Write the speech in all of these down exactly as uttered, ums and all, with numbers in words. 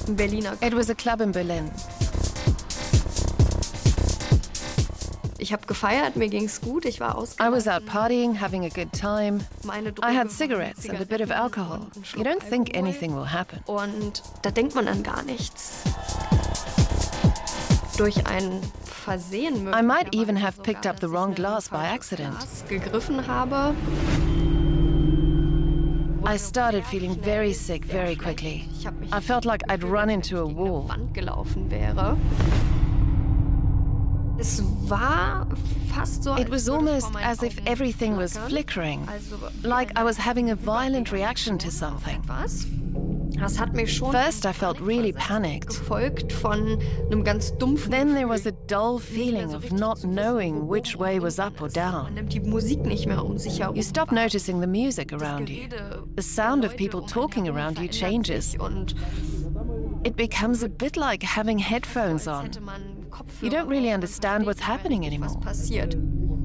Ein Berliner. It was a club in Berlin. Ich habe gefeiert, mir ging's gut, ich war I was out partying, having a good time. Meine I had Droge cigarettes and a bit of alcohol. und einen Schluck You don't think Alkohol. anything will happen. Und da denkt man an gar nichts. Durch ein Versehen I might even have möglicherweise picked sogar, up the dass wrong ich ein glass by falsches accident. Glas gegriffen habe. I started feeling very sick very quickly. Ich habe mich I felt like I'd run into a gegen eine wall. Wand gelaufen wäre. Es war fast so, It als was würde almost vor meinen as if Augen everything was flackern. flickering, Also wie like I eine was having a violent reaction to Überreaktion auf something. etwas. Das hat mich schon First, in I felt Panik really versetzt, panicked. gefolgt von einem ganz dumpfen Then there was a Gefühl, dull nicht mehr feeling so of richtig not zu wissen, knowing wo which oben way und was unten up or ist. Man down. nimmt die Musik nicht mehr um sich herum You stop wahr. noticing the music Das around you. Gerede The sound der of Leute people um einen talking herum around you verändert changes. sich und It becomes a bit like having headphones so, als on. hätte man You Kopfhörer don't really auf, man understand what's versteht happening nicht mehr richtig, anymore. was passiert.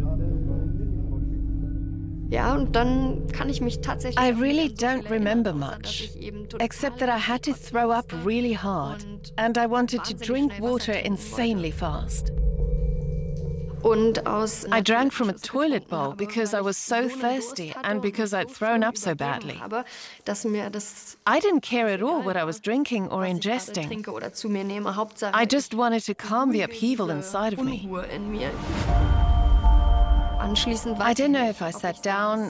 Ja, und dann kann ich mich tatsächlich I auch nicht really an so viel don't remember erinnern, außer dass much, ich eben total except that I had to throw up really hard, and I wanted to drink water insanely fast. Und aus I drank from a toilet bowl because I was so thirsty and because I'd thrown up so badly. habe, dass mir das I didn't care at all what I was drinking or was ich gerade ingesting. trinke oder zu mir nehme, Hauptsache I just wanted to calm the beruhige upheaval diese inside of me. Unruhe in mir. Anschließend I weiß ich don't know nicht, if I ob sat ich down